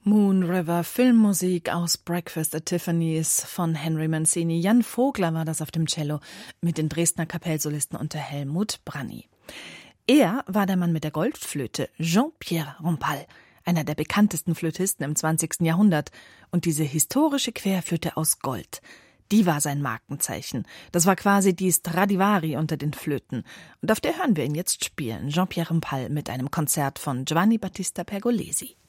Moon River, Filmmusik aus Breakfast at Tiffany's von Henry Mancini. Jan Vogler war das auf dem Cello mit den Dresdner Kapellsolisten unter Helmut Branny. Er war der Mann mit der Goldflöte, Jean-Pierre Rampal, einer der bekanntesten Flötisten im 20. Jahrhundert. Und diese historische Querflöte aus Gold, die war sein Markenzeichen. Das war quasi die Stradivari unter den Flöten. Und auf der hören wir ihn jetzt spielen, Jean-Pierre Rampal mit einem Konzert von Giovanni Battista Pergolesi.